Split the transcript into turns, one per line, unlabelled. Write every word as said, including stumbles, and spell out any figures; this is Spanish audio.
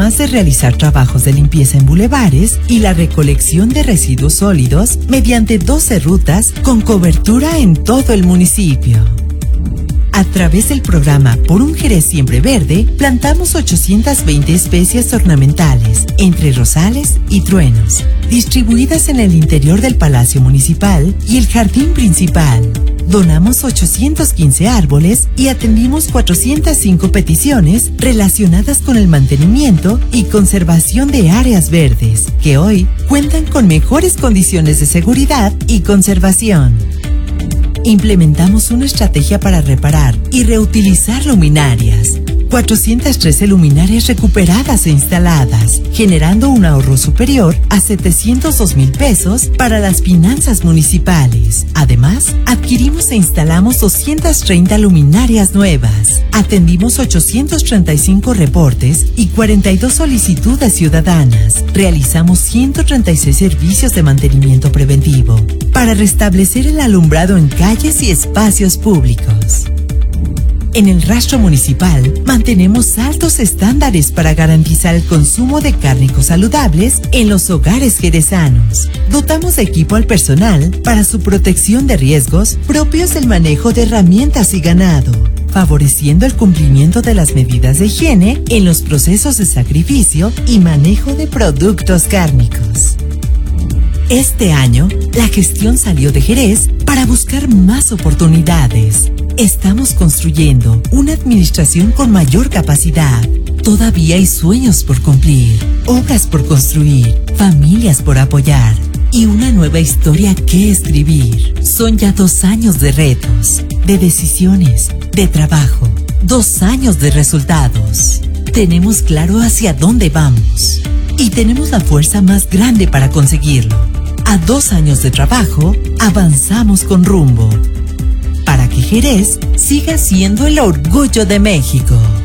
además de realizar trabajos de limpieza en bulevares y la recolección de residuos sólidos mediante doce rutas con cobertura en todo el municipio. A través del programa Por un Jerez Siempre Verde, plantamos ochocientas veinte especies ornamentales, entre rosales y truenos, distribuidas en el interior del Palacio Municipal y el Jardín Principal. Donamos ochocientos quince árboles y atendimos cuatrocientas cinco peticiones relacionadas con el mantenimiento y conservación de áreas verdes, que hoy cuentan con mejores condiciones de seguridad y conservación. Implementamos una estrategia para reparar y reutilizar luminarias. cuatrocientas trece luminarias recuperadas e instaladas, generando un ahorro superior a setecientos dos mil pesos para las finanzas municipales. Además, adquirimos e instalamos doscientas treinta luminarias nuevas. Atendimos ochocientos treinta y cinco reportes y cuarenta y dos solicitudes ciudadanas. Realizamos ciento treinta y seis servicios de mantenimiento preventivo para restablecer el alumbrado en calles y espacios públicos. En el rastro municipal, mantenemos altos estándares para garantizar el consumo de cárnicos saludables en los hogares jerezanos. Dotamos de equipo al personal para su protección de riesgos propios del manejo de herramientas y ganado, favoreciendo el cumplimiento de las medidas de higiene en los procesos de sacrificio y manejo de productos cárnicos. Este año, la gestión salió de Jerez para buscar más oportunidades. Estamos construyendo una administración con mayor capacidad. Todavía hay sueños por cumplir, obras por construir, familias por apoyar y una nueva historia que escribir. Son ya dos años de retos, de decisiones, de trabajo, dos años de resultados. Tenemos claro hacia dónde vamos y tenemos la fuerza más grande para conseguirlo. A dos años de trabajo, avanzamos con rumbo para que Jerez siga siendo el orgullo de México.